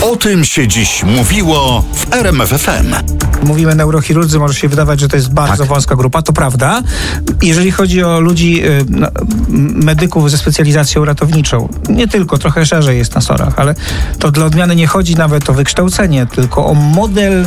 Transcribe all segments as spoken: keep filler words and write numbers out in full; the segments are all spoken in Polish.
O tym się dziś mówiło w R M F F M. Mówimy neurochirurdzy, może się wydawać, że to jest bardzo tak. wąska grupa, to prawda. Jeżeli chodzi o ludzi, no, medyków ze specjalizacją ratowniczą, nie tylko, trochę szerzej jest na sorach, ale to dla odmiany nie chodzi nawet o wykształcenie, tylko o model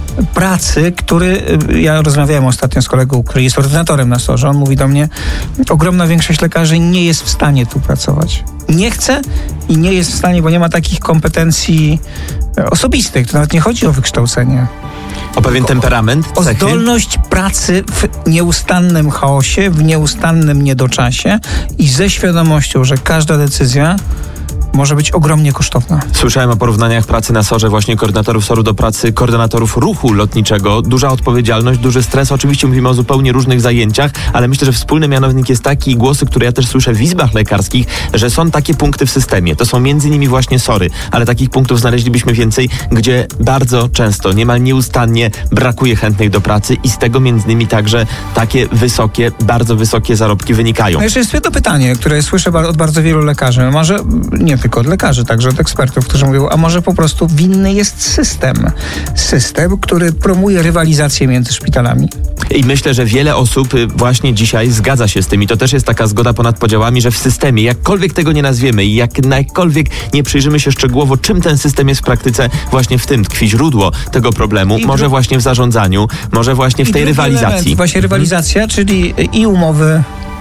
pracy, który, ja rozmawiałem ostatnio z kolegą, który jest ordynatorem na sorze, on mówi do mnie, ogromna większość lekarzy nie jest w stanie tu pracować. Nie chce i nie jest w stanie, bo nie ma takich kompetencji osobistych. To nawet nie chodzi o wykształcenie. O pewien temperament? O cechy? zdolność pracy w nieustannym chaosie, w nieustannym niedoczasie i ze świadomością, że każda decyzja może być ogromnie kosztowna. Słyszałem o porównaniach pracy na sorze właśnie koordynatorów soru do pracy koordynatorów ruchu lotniczego. Duża odpowiedzialność, duży stres. Oczywiście mówimy o zupełnie różnych zajęciach, ale myślę, że wspólny mianownik jest taki i głosy, które ja też słyszę w izbach lekarskich, że są takie punkty w systemie. To są między innymi właśnie sory, ale takich punktów znaleźlibyśmy więcej, gdzie bardzo często, niemal nieustannie brakuje chętnych do pracy i z tego między innymi także takie wysokie, bardzo wysokie zarobki wynikają. No jeszcze jest jedno pytanie, które słyszę od bardzo wielu lekarzy. Może nie tylko od lekarzy, także od ekspertów, którzy mówią, a może po prostu winny jest system. System, który promuje rywalizację między szpitalami. I myślę, że wiele osób właśnie dzisiaj zgadza się z tym i to też jest taka zgoda ponad podziałami, że w systemie, jakkolwiek tego nie nazwiemy i jak jakkolwiek nie przyjrzymy się szczegółowo, czym ten system jest w praktyce, właśnie w tym tkwi źródło tego problemu, I może dru- właśnie w zarządzaniu, może właśnie w tej rywalizacji. Element, właśnie rywalizacja, hmm. czyli i umowy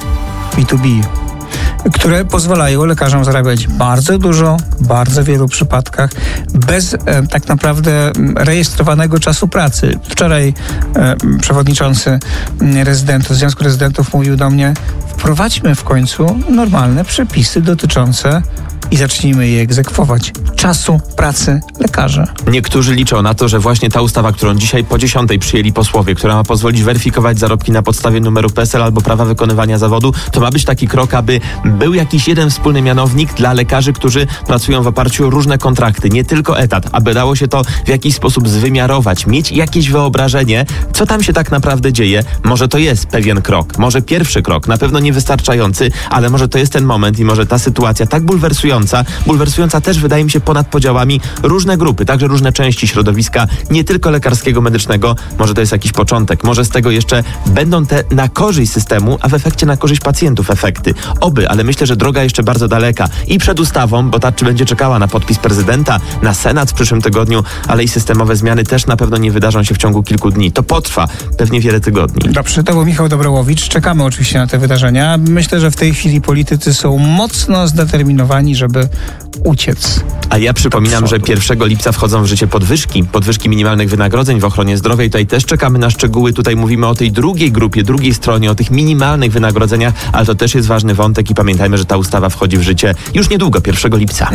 B dwa B, które pozwalają lekarzom zarabiać bardzo dużo, w bardzo wielu przypadkach, bez e, tak naprawdę rejestrowanego czasu pracy. Wczoraj e, przewodniczący rezydentów, Związku Rezydentów mówił do mnie, wprowadźmy w końcu normalne przepisy dotyczące i zacznijmy je egzekwować. Czasu pracy lekarzy. Niektórzy liczą na to, że właśnie ta ustawa, którą dzisiaj po dziesiątej przyjęli posłowie, która ma pozwolić weryfikować zarobki na podstawie numeru P E S E L albo prawa wykonywania zawodu, to ma być taki krok, aby był jakiś jeden wspólny mianownik dla lekarzy, którzy pracują w oparciu o różne kontrakty, nie tylko etat, aby dało się to w jakiś sposób zwymiarować, mieć jakieś wyobrażenie, co tam się tak naprawdę dzieje. Może to jest pewien krok, może pierwszy krok, na pewno niewystarczający, ale może to jest ten moment i może ta sytuacja tak bulwersująca, bulwersująca też wydaje mi się ponad podziałami różne grupy, także różne części środowiska, nie tylko lekarskiego, medycznego. Może to jest jakiś początek, może z tego jeszcze będą te na korzyść systemu, a w efekcie na korzyść pacjentów efekty. Oby, ale myślę, że droga jeszcze bardzo daleka i przed ustawą, bo ta czy będzie czekała na podpis prezydenta, na Senat w przyszłym tygodniu, ale i systemowe zmiany też na pewno nie wydarzą się w ciągu kilku dni. To potrwa pewnie wiele tygodni. Dobrze, to był Michał Dobrołowicz. Czekamy oczywiście na te wydarzenia. Myślę, że w tej chwili politycy są mocno zdeterminowani, żeby uciec. A ja przypominam, że pierwszego lipca wchodzą w życie podwyżki, podwyżki minimalnych wynagrodzeń w ochronie zdrowia i tutaj też czekamy na szczegóły. Tutaj mówimy o tej drugiej grupie, drugiej stronie, o tych minimalnych wynagrodzeniach, ale to też jest ważny wątek i pamiętajmy, że ta ustawa wchodzi w życie już niedługo, pierwszego lipca.